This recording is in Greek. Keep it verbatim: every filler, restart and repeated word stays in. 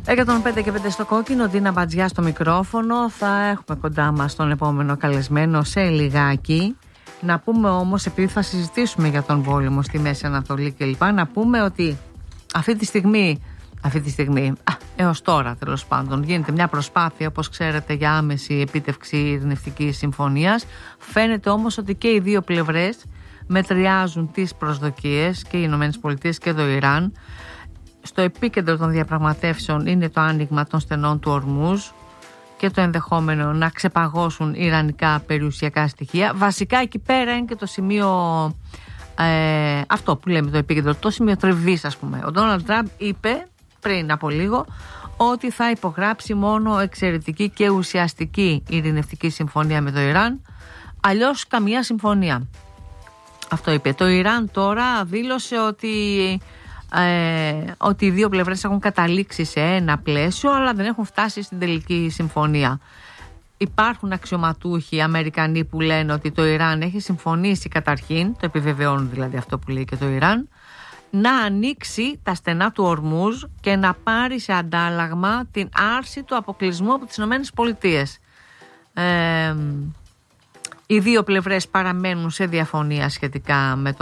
εκατόν πέντε και πέντε στο κόκκινο, Ντίνα Μπατζιά στο μικρόφωνο. Θα έχουμε κοντά μας τον επόμενο καλεσμένο σε λιγάκι. Να πούμε όμως, επειδή θα συζητήσουμε για τον πόλεμο στη Μέση Ανατολή κλπ, να πούμε ότι αυτή τη στιγμή, αυτή τη στιγμή, α, έως τώρα τέλος πάντων, γίνεται μια προσπάθεια, όπως ξέρετε, για άμεση επίτευξη ειρηνευτικής συμφωνίας. Φαίνεται όμως ότι και οι δύο πλευρές μετριάζουν τις προσδοκίες, και οι Ηνωμένες Πολιτείες και το Ιράν. Στο επίκεντρο των διαπραγματεύσεων είναι το άνοιγμα των στενών του Ορμούζ και το ενδεχόμενο να ξεπαγώσουν ιρανικά περιουσιακά στοιχεία. Βασικά εκεί πέρα είναι και το σημείο, ε, αυτό που λέμε το επίκεντρο, το σημείο τριβής, ας πούμε. Ο Ντόναλντ Τραμπ είπε πριν από λίγο ότι θα υπογράψει μόνο εξαιρετική και ουσιαστική ειρηνευτική συμφωνία με το Ιράν, αλλιώς καμία συμφωνία. Αυτό είπε. Το Ιράν τώρα δήλωσε ότι Ε, ότι οι δύο πλευρές έχουν καταλήξει σε ένα πλαίσιο, αλλά δεν έχουν φτάσει στην τελική συμφωνία. Υπάρχουν αξιωματούχοι Αμερικανοί που λένε ότι το Ιράν έχει συμφωνήσει, καταρχήν, το επιβεβαιώνουν δηλαδή αυτό που λέει και το Ιράν, να ανοίξει τα στενά του Ορμούζ και να πάρει σε αντάλλαγμα την άρση του αποκλεισμού από τις Ηνωμένες Πολιτείες. Ε, οι δύο πλευρές παραμένουν σε διαφωνία σχετικά με το